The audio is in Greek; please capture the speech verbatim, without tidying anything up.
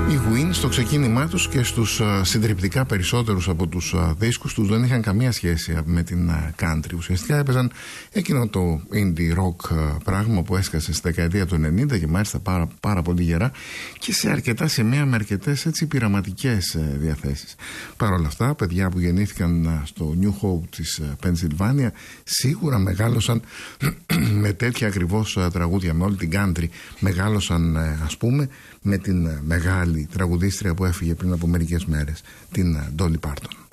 Οι Win στο ξεκίνημά τους και στους uh, συντριπτικά περισσότερους από τους uh, δίσκους τους δεν είχαν καμία σχέση με την uh, country. Ουσιαστικά έπαιζαν εκείνο το indie rock uh, πράγμα που έσκασε στη δεκαετία του ενενήντα και μάλιστα πάρα, πάρα πολύ γερά και σε αρκετά σημεία με αρκετές έτσι πειραματικές uh, διαθέσεις. Παρ' όλα αυτά, παιδιά που γεννήθηκαν uh, στο New Hope της Πενσιλβάνια uh, σίγουρα μεγάλωσαν με τέτοια ακριβώς uh, τραγούδια, με όλη την country. Μεγάλωσαν uh, ας πούμε με την uh, μεγάλη τραγουδίστρια που έφυγε πριν από μερικές μέρες, την Dolly Parton.